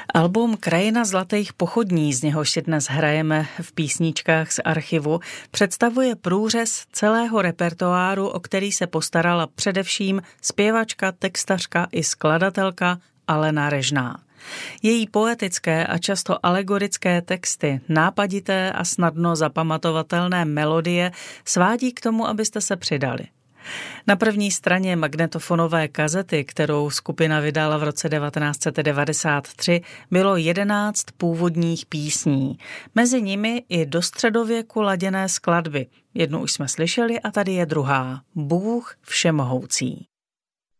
Album Krajina zlatých pochodní, z něhož si dnes hrajeme v písničkách z archivu, představuje průřez celého repertoáru, o který se postarala především zpěvačka, textařka i skladatelka Alena Režná. Její poetické a často alegorické texty, nápadité a snadno zapamatovatelné melodie svádí k tomu, abyste se přidali. Na první straně magnetofonové kazety, kterou skupina vydala v roce 1993, bylo 11 původních písní. Mezi nimi i do středověku laděné skladby. Jednu už jsme slyšeli a tady je druhá. Bůh všemohoucí.